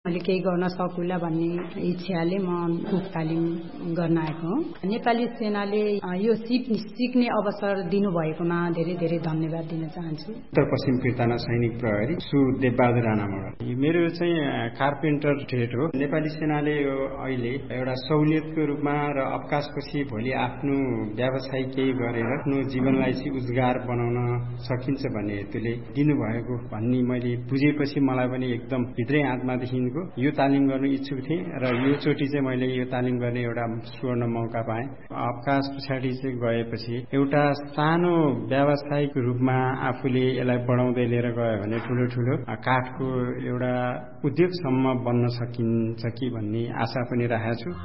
मैले केही गर्न सकुला भन्ने इच्छाले म कुक तालिम गर्न आएको हो। नेपाली सेनाले यो सिक्ने अवसर दिनुभएकोमा धेरै धेरै धन्यवाद दिन चाहन्छु। उत्तर पश्चिम फिर्ताना सैनिक प्रहरी सुदेवबहादुर राणाबाट। मेरो चाहिँ कार्पेन्टर ट्रेड हो। नेपाली सेनाले यो अहिले एउटा सहुलियतको रूपमा र अवकाशपछि भोलि आफ्नो व्यवसाय केही गरेर आफ्नो जीवनलाई चाहिँ उद्गार बनाउन सकिन्छ भन्ने हेतुले दिनुभएको भन्ने मैले बुझेपछि मलाई पनि एकदम भित्रै आत्मादेखिको यो तालिम गर्नु इच्छुक थिएँ र यो चोटि चाहिँ मैले यो तालिम गर्ने एउटा स्वर्ण मौका पाएँ। अवकाश पछाडि चाहिँ गएपछि एउटा सानो व्यावसायिक रूपमा आफूले यसलाई बढाउँदै लिएर गयो भने ठुलो ठुलो काठको एउटा उद्योगसम्म बन्न सकिन्छ कि भन्ने आशा पनि राखेको छु।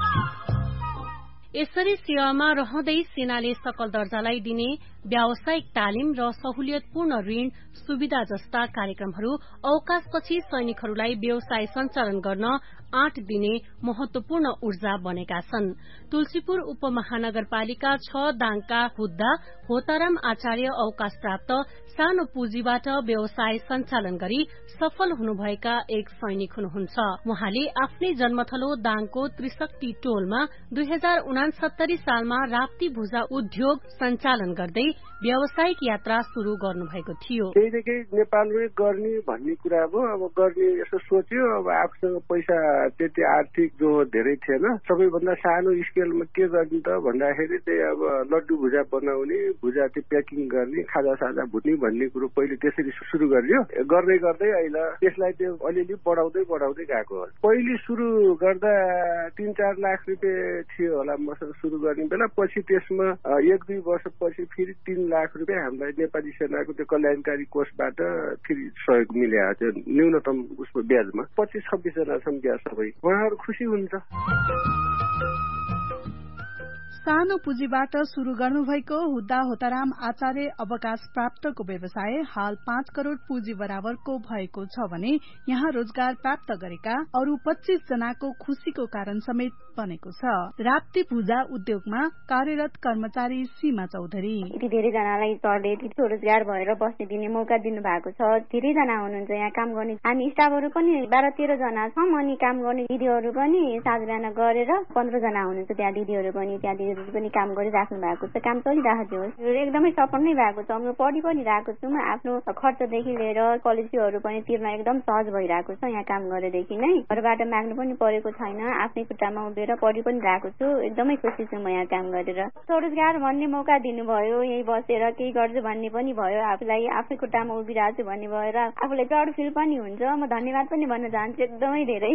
यसरी सेवामा रहँदै सेनाले सकल दर्जालाई दिने व्यावसायिक तालिम र सहुलियतपूर्ण ऋण सुविधा जस्ता कार्यक्रमहरू अवकाशपछि सैनिकहरूलाई व्यवसाय सञ्चालन गर्न 8 दिने महत्वपूर्ण ऊर्जा बनेका छन्। तुलसीपुर उपमहानगरपालिका 6 दाङका हुद्दा होताराम आचार्य अवकाश प्राप्त सानो पुँजीबाट व्यवसाय सञ्चालन गरी सफल हुनुभएका एक सैनिक हुनुहुन्छ। उहाँले आफ्नै जन्मथलो दाङको त्रिशक्ति टोलमा 2069 सालमा राप्ती भुजा उद्योग सञ्चालन गर्दै व्यावसायिक यात्रा शुरू गर्नुभएको थियो। केही नेपालमै गर्ने भन्ने कुरा भयो। अब गर्ने यसो सोच्यो। अब आफूसँग पैसा त्यति आर्थिक जो धेरै थिएन। सबैभन्दा सानो स्केलमा के गर्ने त भन्दाखेरि त्यही अब लड्डु भुजा बनाउने, भुजा त्यो प्याकिङ गर्ने, खाजा साजा भुट्ने भन्ने कुरो पहिले त्यसरी सुरु गरियो। गर्दै गर्दै अहिले त्यसलाई त्यो अलिअलि बढाउँदै गएको हो। पहिले सुरु गर्दा 3-4 लाख रुपियाँ थियो होला मसँग सुरु गर्ने बेला। पछि त्यसमा 1-2 वर्षपछि फेरि 3 लाख रुपियाँ हामीलाई नेपाली सेनाको त्यो कल्याणकारी कोषबाट फेरि सहयोग मिलेको थियो न्यूनतम उसको ब्याजमा। 25-26 जना छन् ब्याज सबै। उहाँहरू खुसी हुन्छ। सानो पुँजीबाट शुरू गर्नुभएको हुद्दा होताराम आचार्य अवकाश प्राप्तको व्यवसाय हाल 5 करोड़ पुँजी बराबरको भएको छ भने यहाँ रोजगार प्राप्त गरेका अरू 25 जनाको खुशीको कारण समेत बनेको छ। राप्ती भुजा उद्योगमा कार्यरत कर्मचारी सीमा चौधरी। धेरै जनालाई सरले स्वरोजगार भएर बस्ने दिने मौका दिनु भएको छ। धेरै जना हुनुहुन्छ यहाँ काम गर्ने। हामी स्टाफहरू पनि 12-13 जना छौं अनि काम गर्ने दिदीहरू पनि 7 जना गरेर 15 जना हुनुहुन्छ। त्यहाँ दिदीहरू पनि काम गरिराख्नु भएको छ। काम चलिरहेको थियो। एकदमै सफल नै भएको छ। म पढि पनि रहेको छु। आफ्नो खर्चदेखि लिएर कलेज फीहरू पनि तिर्न एकदम सहज भइरहेको छ। यहाँ काम गरेदेखि नै घरबाट माग्नु पनि परेको छैन। आफ्नै खुट्टामा उभिएर पढि पनि रहेको छु। एकदमै खुसी छु म यहाँ काम गरेर। स्वरोजगार भन्ने मौका दिनुभयो। यही बसेर केही गर्छु भन्ने पनि भयो। आफूलाई आफ्नै खुट्टामा उभिरहेको छु भन्ने भएर आफूलाई प्राउड फिल पनि हुन्छ। म धन्यवाद पनि भन्न चाहन्छु एकदमै धेरै।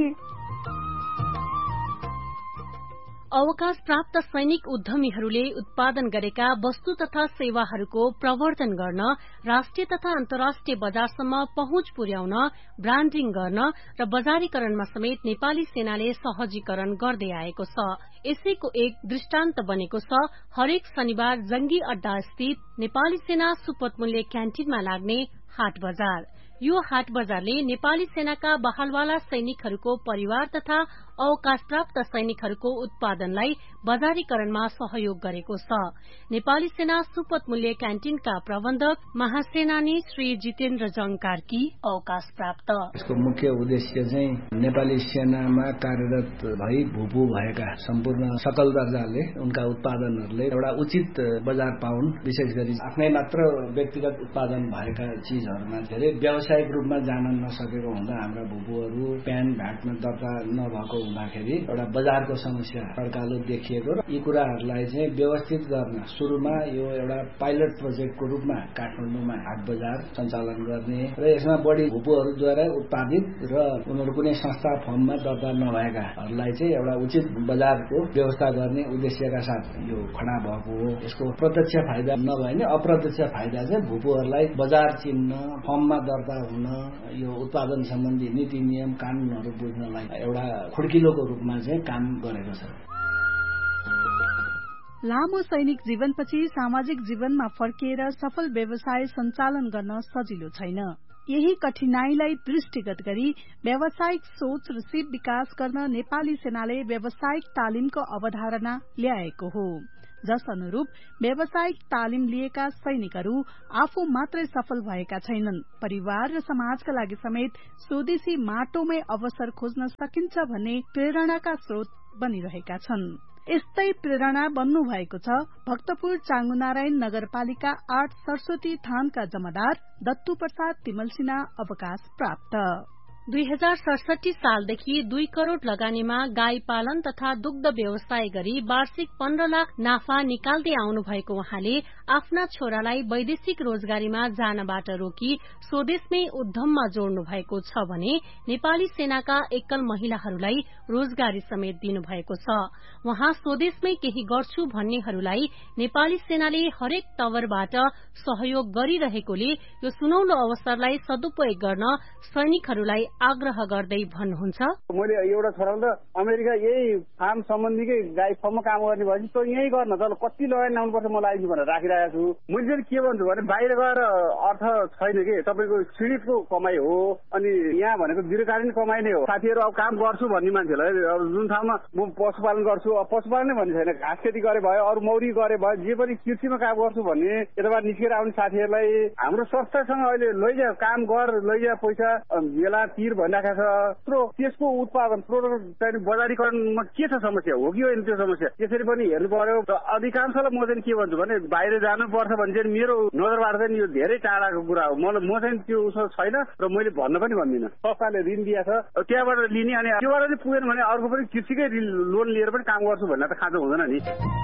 अवकाश प्राप्त सैनिक उद्यमीहरूले उत्पादन गरेका वस्तु तथा सेवाहरूको प्रवर्धन गर्न, राष्ट्रिय तथा अन्तर्राष्ट्रिय बजारसम्म पहुँच पुर्याउन, ब्रान्डिङ गर्न र बजारीकरणमा समेत नेपाली सेनाले सहजीकरण गर्दै आएको छ। यसैको एक दृष्टान्त बनेको छ हरेक शनिबार जंगी अड्डा स्थित नेपाली सेना सुपथ मूल्य क्यान्टिनमा लाग्ने हाट बजार। यो हाट बजारले नेपाली सेनाका बहालवाला सैनिकहरूको परिवार तथा अवकाश प्राप्त सैनिकहरूको उत्पादनलाई बजारीकरणमा सहयोग गरेको छ। नेपाली सेना सुपथ मूल्य क्यान्टिनका प्रबन्धक महासेनानी श्री जितेन्द्र जङ कार्की अवकाश प्राप्त। यसको मुख्य उद्देश्य चाहिँ नेपाली सेनामा कार्यरत भई भूपू भएका सम्पूर्ण सकल दर्जाले उनका उत्पादनहरूले एउटा उचित बजार पाउन्। विशेष गरी आफ्नै मात्र व्यक्तिगत उत्पादन भएका चीजहरुमा धेरै व्यावसायिक रूपमा जान नसकेको हुँदा हाम्रा भूपूहरू प्यान भ्याटमा दर्ता नभएको हुँदाखेरि एउटा बजारको समस्या अड्कालो देखिएको र यी कुराहरूलाई चाहिँ व्यवस्थित गर्न सुरुमा यो एउटा पाइलट प्रोजेक्टको रूपमा काठमाडौँमा हाट बजार सञ्चालन गर्ने र यसमा बढी भूपूहरूद्वारा उत्पादित र उनीहरू कुनै संस्था फर्ममा दर्ता नभएकाहरूलाई चाहिँ एउटा उचित बजारको व्यवस्था गर्ने उद्देश्यका साथ यो खडा भएको हो। यसको प्रत्यक्ष फाइदा नभए नि अप्रत्यक्ष फाइदा चाहिँ भूपूहरूलाई बजार चिन्न, फर्ममा दर्ता हुन, यो उत्पादन सम्बन्धी नीति नियम कानूनहरू बुझ्नलाई एउटा खुड्किलोको रूपमा चाहिँ काम गरेको छ। लामो सैनिक जीवनपछि सामाजिक जीवनमा फर्किएर सफल व्यवसाय सञ्चालन गर्न सजिलो छैन। यही कठिनाईलाई दृष्टिगत गरी व्यावसायिक सोच र सिप विकास गर्न नेपाली सेनाले व्यावसायिक तालिमको अवधारणा ल्याएको हो। जस अनुरूप व्यावसायिक तालिम लिएका सैनिकहरू आफू मात्रै सफल भएका छैनन्, परिवार र समाजका लागि समेत स्वदेशी माटोमै अवसर खोज्न सकिन्छ भन्ने प्रेरणाका स्रोत बनिरहेका छन्। यस्तै प्रेरणा बन्नु भएको छ भक्तपुर चांगुनारायण नगरपालिका 8 सरस्वती थानका जमादार दत्तु प्रसाद तिमल सिन्हा अवकाश प्राप्त। 2067 सालदेखि 2 करोड़ लगानीमा गाई पालन तथा दुग्ध व्यवसाय गरी वार्षिक 15 लाख नाफा निकाल्दै आउनु भएको उहाँले आफ्ना छोरालाई वैदेशिक रोजगारीमा जानबाट रोकी स्वदेशमै उद्यममा जोड्नु भएको छ भने नेपाली सेनाका एकल महिलाहरूलाई रोजगारी समेत दिनु भएको छ। उहाँ स्वदेशमै केही गर्छु भन्नेहरूलाई नेपाली सेनाले हरेक तवरबाट सहयोग गरिरहेकोले यो सुनौलो अवसरलाई सदुपयोग गर्न सैनिकहरूलाई आग्रह गर्दै भन्नुहुन्छ, मैले एउटा छोराले त अमेरिका यही फार्म सम्बन्धीकै गाई फर्ममा काम गर्ने भएपछि त यही गर्न तर कति लगानी ल्याउनुपर्छ म लाइन्छु भनेर राखिरहेको छु। मैले चाहिँ के भन्छु भने बाहिर गएर अर्थ छैन के, तपाईँको सिडिटको कमाई हो अनि यहाँ भनेको दीर्घकालीन कमाई नै हो। साथीहरू अब काम गर्छु भन्ने मान्छेलाई अब जुन ठाउँमा म पशुपालन गर्छु, अब पशुपालन नै भन्ने छैन, घाँस खेती गरे भयो, अरू मौरी गरे भयो, जे पनि कृषिमा काम गर्छु भन्ने यताबाट निस्केर आउने साथीहरूलाई हाम्रो संस्थासँग अहिले लैजा काम गर, लैजा पैसा बेला तिर भनिराखेको छ। त्यसको उत्पादन प्रोडक्ट चाहिँ बजारीकरणमा के छ समस्या हो कि होइन त्यो समस्या त्यसरी पनि हेर्नु पर्यो। र अधिकांशलाई म चाहिँ के भन्छु भने बाहिर जानुपर्छ भने चाहिँ मेरो नजरबाट चाहिँ यो धेरै टाढाको कुरा हो। म चाहिँ त्यो उसो छैन र मैले भन्न पनि भन्दिनँ। संस्थाले ऋण दिएको छ त्यहाँबाट लिने अनि त्योबाट चाहिँ पुगेन भने अर्को पनि कृषिकै लोन लिएर पनि काम गर्छु भन्ने त खाँचो हुँदैन नि।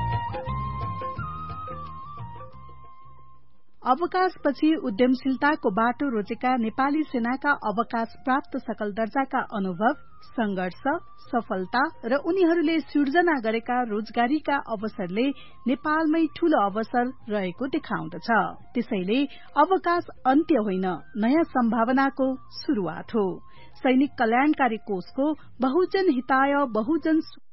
अवकाशपछि उद्यमशीलताको बाटो रोजेका नेपाली सेनाका अवकाश प्राप्त सकल दर्जाका अनुभव, संघर्ष, सफलता र उनीहरूले सिर्जना गरेका रोजगारीका अवसरले नेपालमै ठूलो अवसर रहेको देखाउँदछ। त्यसैले अवकाश अन्त्य होइन, नयाँ सम्भावनाको शुरूआत हो। सैनिक कल्याणकारी कोषको बहुजन हिताय बहुजन